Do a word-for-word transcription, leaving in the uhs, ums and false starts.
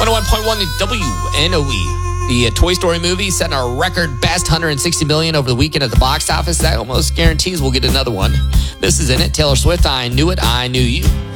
one oh one point one W N O E. The uh, Toy Story movie setting a record best one hundred sixty million dollars over the weekend at the box office. That almost guarantees we'll get another one. This is in it. Taylor Swift, I Knew It, I Knew You.